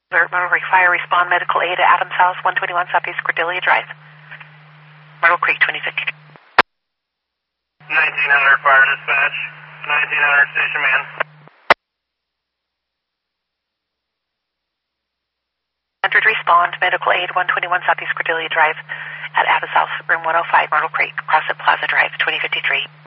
Myrtle Creek Fire, respond medical aid at Adams House, 121 Southeast Cordelia Drive. Myrtle Creek, 2050. 1900 Fire Dispatch, 1900 Station Man. Respond medical aid, 121 Southeast Cordelia Drive at Adams House, room 105, Myrtle Creek, Crosset Plaza Drive, 2053.